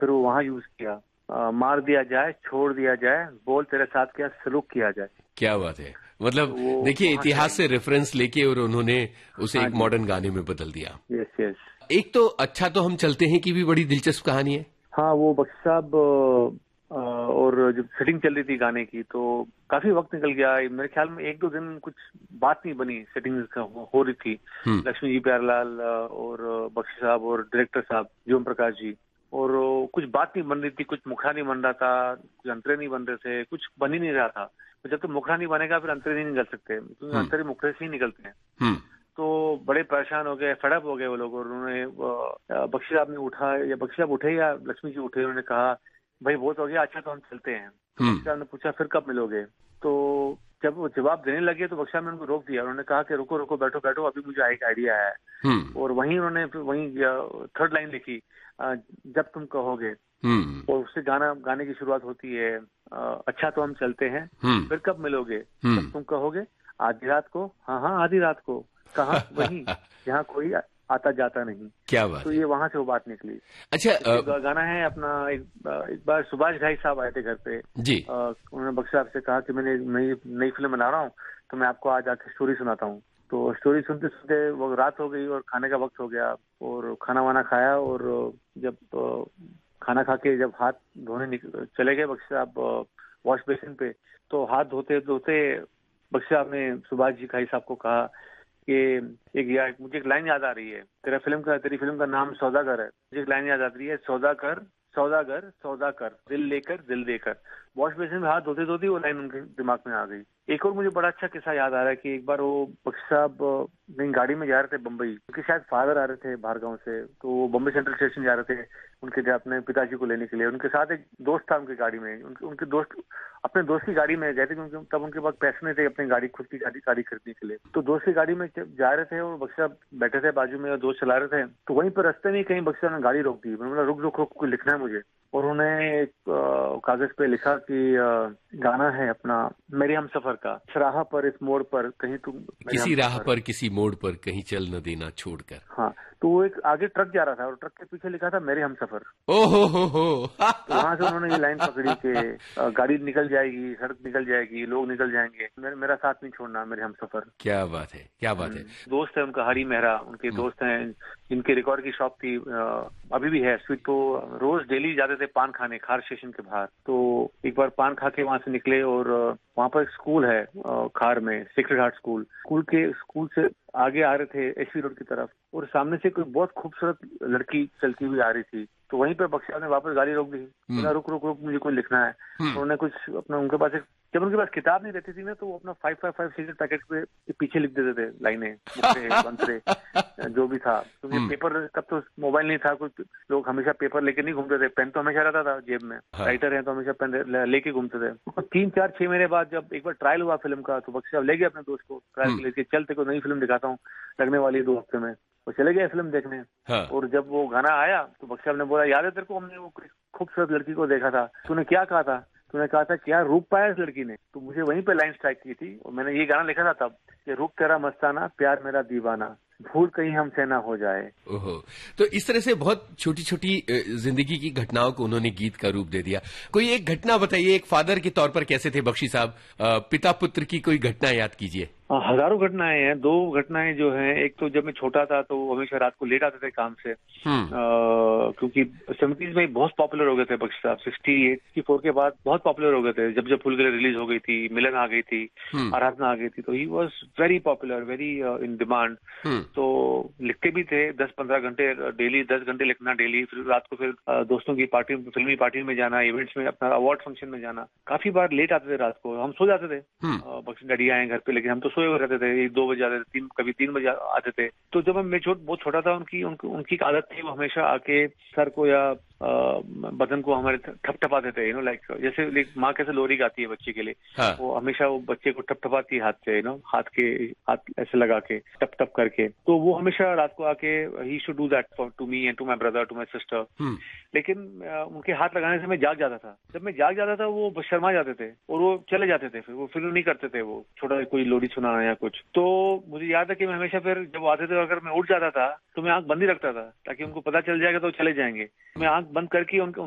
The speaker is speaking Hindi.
फिर वो वहाँ यूज किया, मार दिया जाए, छोड़ दिया जाए, बोल तेरे साथ क्या सलूक किया जाए। क्या बात है, मतलब तो देखिए वहाँ इतिहास से रेफरेंस लेके और उन्होंने उसे हाँ एक जी, मॉडर्न गाने में बदल दिया। Yes yes. एक तो अच्छा तो हम चलते हैं कि भी बड़ी दिलचस्प कहानी है। हाँ, वो बख्शी साहब और जब सेटिंग चल रही थी गाने की तो काफी वक्त निकल गया। मेरे ख्याल में 1-2 दिन कुछ बात नहीं बनी, सेटिंग हो रही थी। लक्ष्मी जी प्यारेलाल और बख्शी साहब और डायरेक्टर साहब ज्योम प्रकाश जी, और कुछ बात नहीं बन रही थी, कुछ मुखड़ा नहीं बन रहा था, कुछ अंतरे नहीं बन रहे थे, कुछ बन ही नहीं रहा था। तो जब तक मुखड़ा नहीं बनेगा फिर अंतरे नहीं निकल सकते, क्योंकि अंतरे मुखड़े से ही निकलते हैं। तो बड़े परेशान हो गए, फेडअप हो गए वो लोग, और उन्होंने बख्शी साहब ने उठा, या बख्शी साहब उठे या लक्ष्मी जी उठे, उन्होंने कहा भाई बहुत हो गया, अच्छा तो हम चलते हैं। तो बख्शी साहब ने पूछा फिर कब मिलोगे। तो जब वो जवाब देने लगे तो बख्शी साहब ने उनको रोक दिया। उन्होंने कहा कि रुको रुको, बैठो बैठो, अभी मुझे एक आइडिया आया है। और वहीं उन्होंने वहीं थर्ड लाइन लिखी, जब तुम कहोगे। और उससे गाने की शुरुआत होती है, अच्छा तो हम चलते हैं, फिर कब मिलोगे, जब तुम कहोगे, आधी रात को, हाँ हाँ आधी रात को, कहाँ, वहीं जहाँ कोई आता जाता नहीं। क्या बात तो है। ये वहां से वो बात निकली। अच्छा गाना है अपना, एक बार सुभाष घाई साहब आए थे घर पे। जी। उन्होंने बख्शी साहब से कहा कि मैंने नई फिल्म बना रहा हूँ, तो मैं आपको आज आके स्टोरी सुनाता हूँ। तो स्टोरी सुनते सुनते वो रात हो गई और खाने का वक्त हो गया, और खाना वाना खाया, और जब खाना खा के जब हाथ धोने चले गए बख्शी साहब वॉश बेसिन पे, तो हाथ धोते धोते बख्शी साहब ने सुभाष जी घाई साहब को कहा कि मुझे एक लाइन याद आ रही है, तेरी फिल्म का नाम सौदागर है, मुझे एक लाइन याद आ रही है, सौदागर सौदागर सौदाकर, दिल लेकर दिल देकर। वॉश बेसिन में हाथ धोते धोते वो लाइन उनके दिमाग में आ गई। एक और मुझे बड़ा अच्छा किस्सा याद आ रहा है कि एक बार वो बख्शी साहब कहीं गाड़ी में जा रहे थे बम्बई, क्योंकि शायद फादर आ रहे थे बाहर गाँव से, तो वो बम्बई सेंट्रल स्टेशन जा रहे थे उनके अपने पिताजी को लेने के लिए। उनके साथ एक दोस्त था उनकी गाड़ी में, उनके दोस्त अपने दोस्त की गाड़ी में गए थे, क्योंकि तब उनके पास पैसे नहीं थे अपनी गाड़ी, खुद की गाड़ी खरीदने के लिए। तो दोस्त की गाड़ी में जा रहे थे और बख्शी साहब बैठे थे बाजू में और दोस्त चला रहे थे। तो वहीं पर रास्ते में कहीं बख्शी साहब ने गाड़ी रोक दी। मैंने बोला रुक रुक रुक, कुछ लिखना है मुझे। और उन्होंने एक कागज पे लिखा कि गाना है अपना मेरे हम सफर का, इस राह पर इस मोड़ पर कहीं तुम मेरे किसी राह हमसफर। पर किसी मोड़ पर कहीं चल न देना छोड़कर। हाँ, तो वो एक आगे ट्रक जा रहा था और ट्रक के पीछे लिखा था मेरे हमसफर। ओहो हो। तो वहां से उन्होंने ये लाइन पकड़ी कि गाड़ी निकल जाएगी, सड़क निकल जाएगी, लोग निकल जाएंगे, मेरा साथ नहीं छोड़ना मेरे हमसफर। क्या बात है, क्या बात है। दोस्त है उनका हरी मेहरा, उनके दोस्त हैं जिनके रिकॉर्ड की शॉप थी, अभी भी है स्वीट। तो रोज डेली जाते थे पान खाने खार स्टेशन के बाहर। तो एक बार पान खा के वहां से निकले और वहां पर एक स्कूल है खार में, सेक्रेड हार्ट स्कूल। स्कूल से आगे आ रहे थे एसवी रोड की तरफ, और सामने से कोई बहुत खूबसूरत लड़की चलती हुई आ रही थी। तो वहीं पर बख्शी साहब ने वापस गाड़ी रोक दी। बोला रुक रुक रुक, मुझे कुछ लिखना है। तो उन्होंने कुछ अपना, उनके पास जब उनके पास किताब नहीं रहती थी ना, तो वो अपना 555 सिगरेट पैकेट के पीछे लिख देते थे लाइनें, मुखड़े बंतरे जो भी था। क्योंकि पेपर, तब तो मोबाइल नहीं था, कुछ लोग हमेशा पेपर लेके नहीं घूमते थे, पेन तो हमेशा रहता था जेब में। राइटर है तो हमेशा पेन लेके घूमते थे। तो 3-4-6 महीने बाद जब एक बार ट्रायल हुआ फिल्म का, तो बख्शी साहब ले गए अपने दोस्त को ट्रायल के लिए, चल तेरे को नई फिल्म दिखाता हूँ, लगने वाली है 2 हफ्ते में। वो चले गए फिल्म देखने। और जब वो गाना आया तो बख्शी साहब ने बोला, याद है तेरे को, हमने वो खूबसूरत लड़की को देखा था, तूने क्या कहा था, तूने कहा था क्या रूप पाया इस लड़की ने। तो मुझे वहीं पे लाइन स्ट्राइक की थी, और मैंने ये गाना लिखा था तब कि रूप तेरा मस्ताना, प्यार मेरा दीवाना, भूल कहीं हमसे ना हो जाए। ओहो, तो इस तरह से बहुत छोटी छोटी जिंदगी की घटनाओं को उन्होंने गीत का रूप दे दिया। कोई एक घटना बताइए, एक फादर के तौर पर कैसे थे बख्शी साहब, पिता पुत्र की कोई घटना याद कीजिए। हजारों घटनाएं हैं। 2 घटनाएं जो हैं, एक तो जब मैं छोटा था तो हमेशा रात को लेट आते थे काम से, क्योंकि 70s में बहुत पॉपुलर हो गए थे बख्शी साहब। 64 के बाद बहुत पॉपुलर हो गए थे। जब फूल गले रिलीज हो गई थी, मिलन आ गई थी, आराधना आ गई थी, तो he was very popular, very in demand. तो लिखते भी थे 10-15 घंटे डेली, 10 घंटे लिखना डेली। फिर रात को फिर दोस्तों की पार्टी, फिल्मी पार्टी में जाना, इवेंट्स में, अपना अवार्ड फंक्शन में जाना। काफी बार लेट आते थे रात को, हम सो जाते थे, बख्शी डैडी आए घर पे, लेकिन हम तो सोए हुए रहते थे, 1-2 बजे आते थे, कभी 3 बजे आते थे। तो जब मैं बहुत छोटा था, उनकी एक आदत थी, वो हमेशा आके सर को या बदन को हमारे ठपठपाते थे, लाइक जैसे माँ कैसे लोरी गाती है बच्चे के लिए, वो हमेशा वो बच्चे को ठपठपाती है हाथ से, हाथ ऐसे लगा के टप टप करके। तो वो हमेशा रात को आके he should do that to me and to my brother, to my sister. लेकिन उनके हाथ लगाने से मैं जाग जाता था। जब मैं जाग जाता था वो शर्मा जाते थे और वो चले जाते थे, फिर वो नहीं करते थे, वो छोटा कोई लोरी सुनाना या कुछ। तो मुझे याद है कि मैं हमेशा फिर जब आते थे, अगर मैं उठ जाता था तो मैं आंख बंद ही रखता था, ताकि उनको पता चल जाएगा तो चले जाएंगे। मैं आंख बंद करके